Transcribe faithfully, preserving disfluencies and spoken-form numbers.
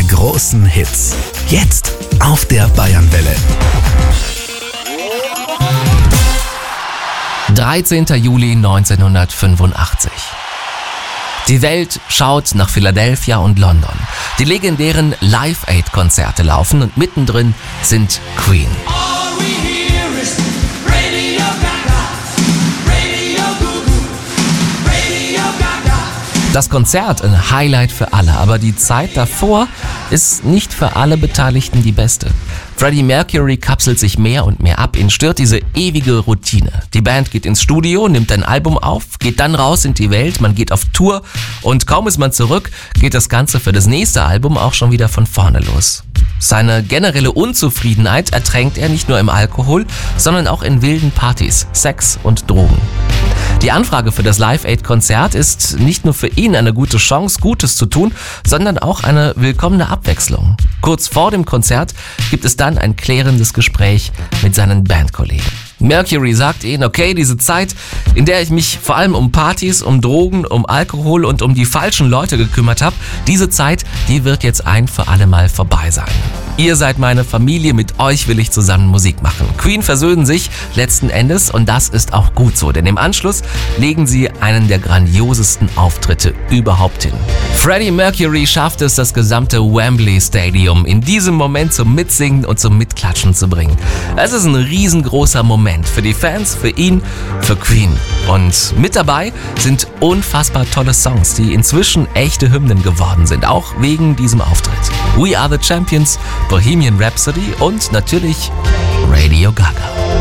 großen Hits. Jetzt auf der Bayernwelle. dreizehnter Juli neunzehnhundertfünfundachtzig. Die Welt schaut nach Philadelphia und London. Die legendären Live-Aid-Konzerte laufen und mittendrin sind Queen. Das Konzert ein Highlight für alle, aber die Zeit davor ist nicht für alle Beteiligten die beste. Freddie Mercury kapselt sich mehr und mehr ab, ihn stört diese ewige Routine. Die Band geht ins Studio, nimmt ein Album auf, geht dann raus in die Welt, man geht auf Tour und kaum ist man zurück, geht das Ganze für das nächste Album auch schon wieder von vorne los. Seine generelle Unzufriedenheit ertränkt er nicht nur im Alkohol, sondern auch in wilden Partys, Sex und Drogen. Die Anfrage für das Live-Aid-Konzert ist nicht nur für ihn eine gute Chance, Gutes zu tun, sondern auch eine willkommene Abwechslung. Kurz vor dem Konzert gibt es dann ein klärendes Gespräch mit seinen Bandkollegen. Mercury sagt ihnen, okay, diese Zeit, in der ich mich vor allem um Partys, um Drogen, um Alkohol und um die falschen Leute gekümmert habe, diese Zeit, die wird jetzt ein für alle Mal vorbei sein. Ihr seid meine Familie, mit euch will ich zusammen Musik machen. Queen versöhnen sich letzten Endes und das ist auch gut so, denn im Anschluss legen sie einen der grandiosesten Auftritte überhaupt hin. Freddie Mercury schafft es, das gesamte Wembley Stadium in diesem Moment zum Mitsingen und zum Mitklatschen zu bringen. Es ist ein riesengroßer Moment für die Fans, für ihn, für Queen. Und mit dabei sind unfassbar tolle Songs, die inzwischen echte Hymnen geworden sind, auch wegen diesem Auftritt. We Are the Champions, Bohemian Rhapsody und natürlich Radio Gaga.